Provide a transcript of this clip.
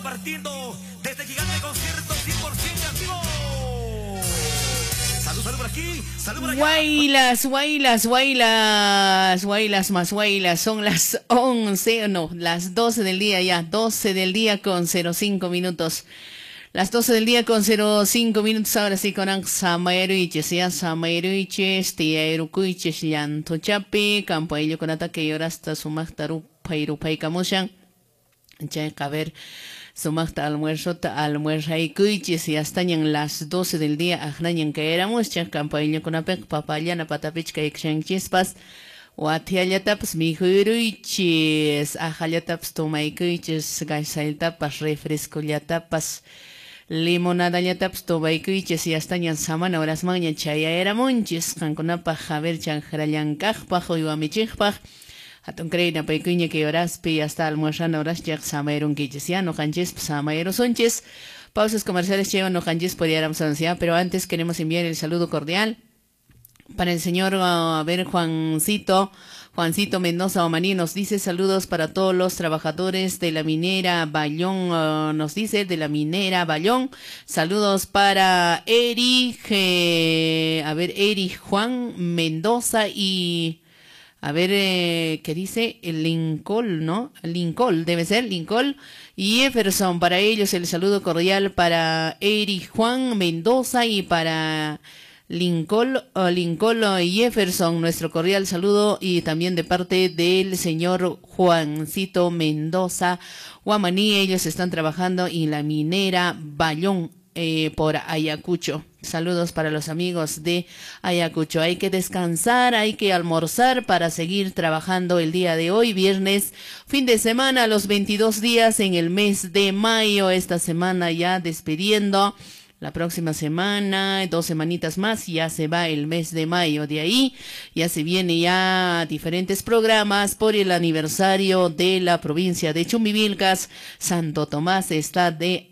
compartiendo desde Gigante Concierto 100% activo. Salud, salud por aquí, salud por allá. Guaylas, guaylas, guaylas, guaylas más guaylas. Son las 11, no, las 12 del día ya. 12 del día con 05 minutos. Las 12 del día con 05 minutos. Ahora sí con Samaeruiches, ya Samaeruiches, Tiaerucuiches, Llanto Chapi, Campoello con ataque y ahora hasta su Magtaru, Pairupai Camushan. Ya, a ver. Sumasta almuerzo y cuiches y hasta en las 12 del día ajnañan que éramos ya campaña con apec papayana patapichka y chispas Watiallataps mi juruiches ajallataps tomay cuiches gaisailtapas refresco yatapas limonada yataps tomay cuiches y hasta en samana horas mañana chaya era monches canconapa javer chanjarallancajpa joyuamichijpa Hatun creina pequeña que oraspi hasta almorzando horas ya samaeron quillesiano canches samaero sonches. Pausas comerciales llevan no canches pudiéramos anunciar, pero antes queremos enviar el saludo cordial para el señor Juancito Mendoza Omaní. Nos dice saludos para todos los trabajadores de la minera Bayón, nos dice de la minera Bayón. Saludos para Erich Juan Mendoza y ¿qué dice? El Lincoln, ¿no? Lincoln, debe ser, Lincoln y Jefferson. Para ellos el saludo cordial para Erich Juan Mendoza y para Lincoln y Jefferson. Nuestro cordial saludo y también de parte del señor Juancito Mendoza Guamaní. Ellos están trabajando en la minera Bayón. Por Ayacucho. Saludos para los amigos de Ayacucho. Hay que descansar, hay que almorzar para seguir trabajando el día de hoy, viernes, fin de semana, los 22 días en el mes de mayo. Esta semana ya despidiendo. La próxima semana, 2 semanitas más, ya se va el mes de mayo. De ahí ya se viene ya diferentes programas por el aniversario de la provincia de Chumbivilcas. Santo Tomás está de